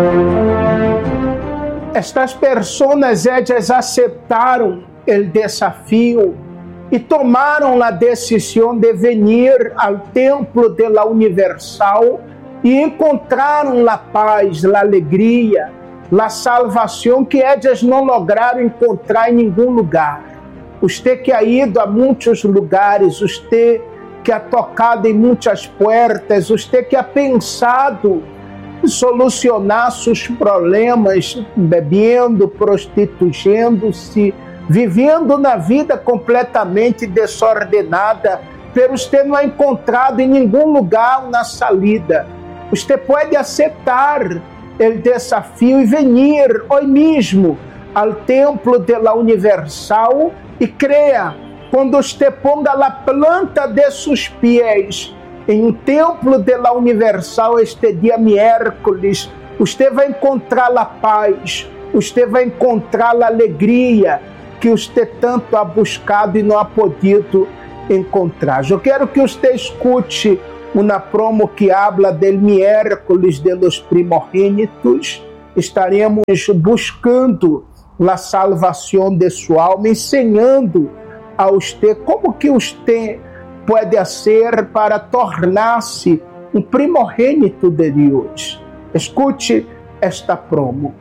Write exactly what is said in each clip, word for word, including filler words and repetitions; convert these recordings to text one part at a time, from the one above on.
Estas personas, ellas aceptaram o desafio e tomaram a decisão de vir ao templo de la Universal e encontraram a paz, a alegria, a salvação que elas não lograram encontrar em nenhum lugar. Você que ha ido a muitos lugares, você que ha tocado em muitas portas, você que ha pensado solucionar seus problemas bebendo, prostituindo-se, vivendo na vida completamente desordenada, pero você não ha encontrado em nenhum lugar uma salida. Você pode aceitar o desafio e vir hoje mesmo ao templo de la Universal e creia, quando você ponga a planta de seus pés em um templo de la Universal este dia miércoles, você vai encontrar a paz, você vai encontrar a alegria que você tanto ha buscado e não ha podido encontrar. Eu quero que você escute uma promo que habla del miércoles de los primogênitos. Estaremos buscando a salvação de sua alma, ensinando a você como que você pode ser para tornar-se um primogênito de Deus. Escute esta promo.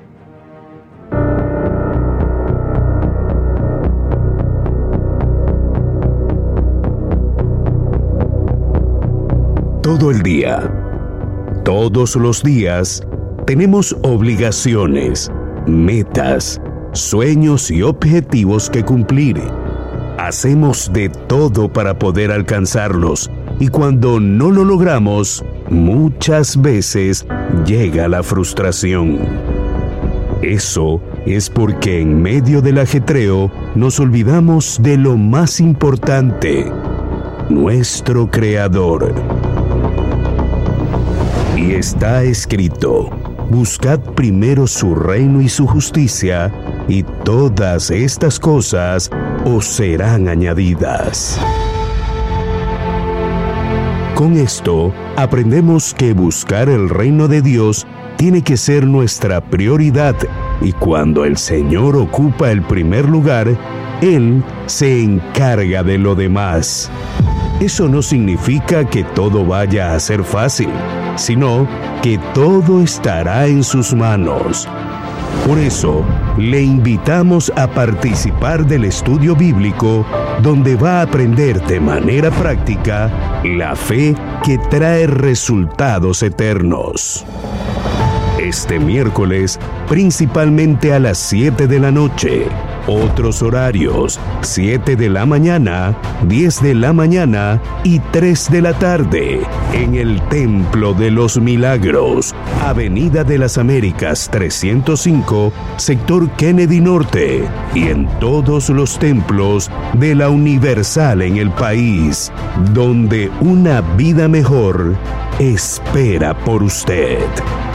Todo el día, todos los días, tenemos obligaciones, metas, sueños y objetivos que cumplir. Hacemos de todo para poder alcanzarlos y cuando no lo logramos, muchas veces llega la frustración. Eso es porque en medio del ajetreo nos olvidamos de lo más importante, nuestro Creador. Y está escrito: buscad primero su reino y su justicia, y todas estas cosas os serán añadidas. Con esto, aprendemos que buscar el reino de Dios tiene que ser nuestra prioridad, y cuando el Señor ocupa el primer lugar, Él se encarga de lo demás. Eso no significa que todo vaya a ser fácil, sino que todo estará en sus manos. Por eso, le invitamos a participar del estudio bíblico, donde va a aprender de manera práctica la fe que trae resultados eternos. Este miércoles, principalmente a las siete de la noche. Otros horarios: siete de la mañana, diez de la mañana y tres de la tarde, en el Templo de los Milagros, Avenida de las Américas trescientos cinco, sector Kennedy Norte, y en todos los templos de la Universal en el país, donde una vida mejor espera por usted.